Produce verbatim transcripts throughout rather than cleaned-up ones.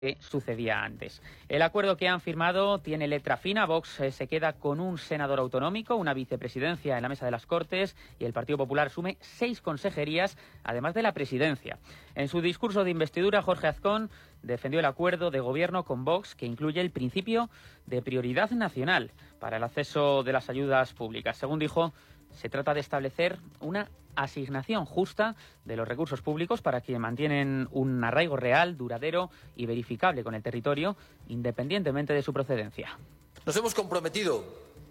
que sucedía antes. El acuerdo que han firmado tiene letra fina. Vox eh, se queda con un senador autonómico, una vicepresidencia en la mesa de las Cortes y el Partido Popular asume seis consejerías, además de la presidencia. En su discurso de investidura, Jorge Azcón defendió el acuerdo de gobierno con Vox, que incluye el principio de prioridad nacional para el acceso de las ayudas públicas. Según dijo, se trata de establecer una asignación justa de los recursos públicos para quienes mantienen un arraigo real, duradero y verificable con el territorio, independientemente de su procedencia. Nos hemos comprometido,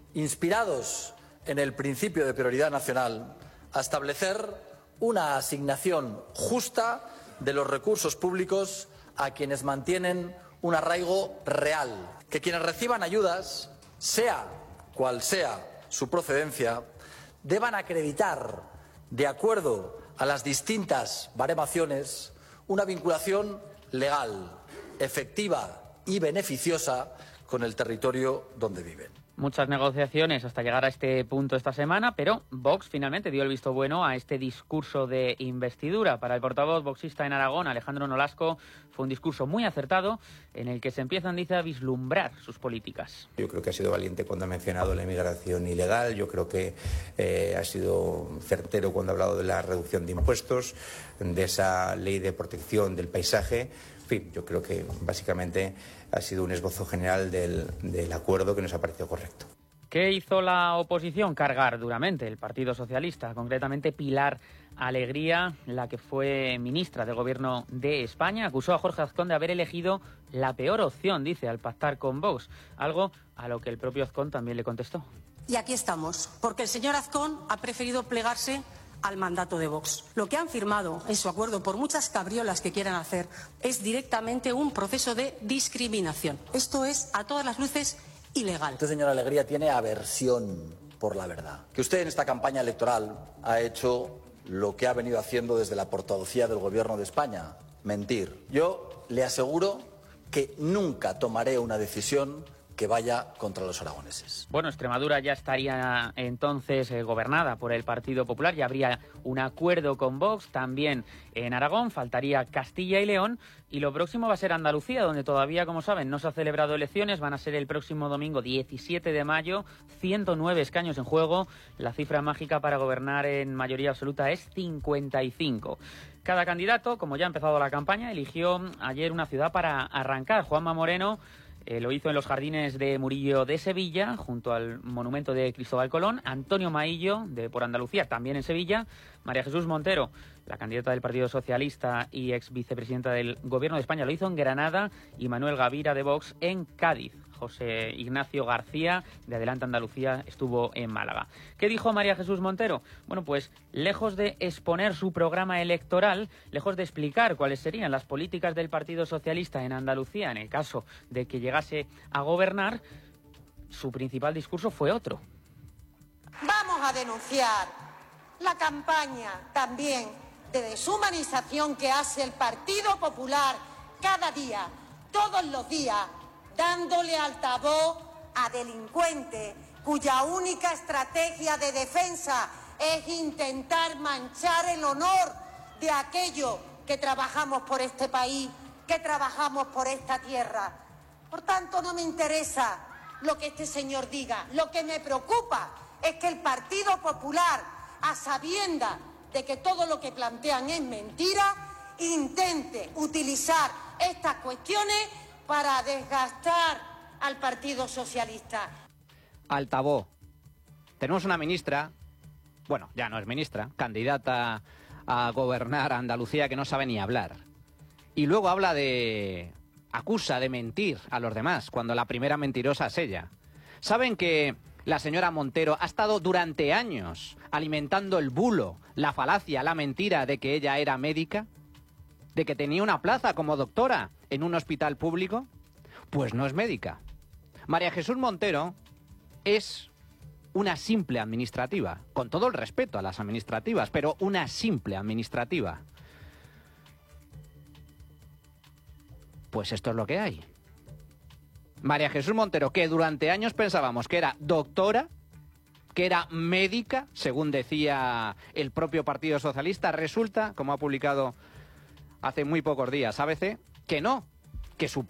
inspirados en el principio de prioridad nacional, a establecer una asignación justa de los recursos públicos a quienes mantienen un arraigo real. Que quienes reciban ayudas, sea cual sea su procedencia, deban acreditar, de acuerdo a las distintas baremaciones, una vinculación legal, efectiva y beneficiosa con el territorio donde viven. Muchas negociaciones hasta llegar a este punto esta semana, pero Vox finalmente dio el visto bueno a este discurso de investidura. Para el portavoz voxista en Aragón, Alejandro Nolasco, fue un discurso muy acertado en el que se empiezan, dice, a vislumbrar sus políticas. Yo creo que ha sido valiente cuando ha mencionado la inmigración ilegal. Yo creo que eh, ha sido certero cuando ha hablado de la reducción de impuestos, de esa ley de protección del paisaje. En fin, yo creo que básicamente ha sido un esbozo general del, del acuerdo que nos ha parecido correcto. ¿Qué hizo la oposición? Cargar duramente el Partido Socialista, concretamente Pilar Alegría, la que fue ministra de Gobierno de España, acusó a Jorge Azcón de haber elegido la peor opción, dice, al pactar con Vox, algo a lo que el propio Azcón también le contestó. Y aquí estamos, porque el señor Azcón ha preferido plegarse al mandato de Vox. Lo que han firmado en su acuerdo, por muchas cabriolas que quieran hacer, es directamente un proceso de discriminación. Esto es, a todas las luces, ilegal. Usted, señora Alegría, tiene aversión por la verdad. Que usted en esta campaña electoral ha hecho lo que ha venido haciendo desde la portavocía del Gobierno de España, mentir. Yo le aseguro que nunca tomaré una decisión que vaya contra los aragoneses. Bueno, Extremadura ya estaría entonces eh, gobernada por el Partido Popular, ya habría un acuerdo con Vox, también en Aragón, faltaría Castilla y León, y lo próximo va a ser Andalucía, donde todavía, como saben, no se han celebrado elecciones, van a ser el próximo domingo diecisiete de mayo, ciento nueve escaños en juego, la cifra mágica para gobernar en mayoría absoluta es cincuenta y cinco. Cada candidato, como ya ha empezado la campaña, eligió ayer una ciudad para arrancar. Juanma Moreno Eh, lo hizo en los jardines de Murillo de Sevilla, junto al monumento de Cristóbal Colón. Antonio Maillo, de Por Andalucía, también en Sevilla. María Jesús Montero, la candidata del Partido Socialista y ex vicepresidenta del Gobierno de España, lo hizo en Granada. Y Manuel Gavira, de Vox, en Cádiz. José Ignacio García, de Adelante Andalucía, estuvo en Málaga. ¿Qué dijo María Jesús Montero? Bueno, pues lejos de exponer su programa electoral, lejos de explicar cuáles serían las políticas del Partido Socialista en Andalucía en el caso de que llegase a gobernar, su principal discurso fue otro. Vamos a denunciar la campaña también de deshumanización que hace el Partido Popular cada día, todos los días, dándole altavoz a delincuentes cuya única estrategia de defensa es intentar manchar el honor de aquellos que trabajamos por este país, que trabajamos por esta tierra. Por tanto, no me interesa lo que este señor diga. Lo que me preocupa es que el Partido Popular, a sabiendas de que todo lo que plantean es mentira, intente utilizar estas cuestiones para desgastar al Partido Socialista. Altavoz. Tenemos una ministra, bueno, ya no es ministra, candidata a gobernar a Andalucía que no sabe ni hablar. Y luego habla de... acusa de mentir a los demás, cuando la primera mentirosa es ella. ¿Saben que la señora Montero ha estado durante años alimentando el bulo, la falacia, la mentira de que ella era médica? ¿De que tenía una plaza como doctora en un hospital público? Pues no es médica. María Jesús Montero es una simple administrativa, con todo el respeto a las administrativas, pero una simple administrativa. Pues esto es lo que hay. María Jesús Montero, que durante años pensábamos que era doctora, que era médica, según decía el propio Partido Socialista, resulta, como ha publicado hace muy pocos días A B C, que no, que su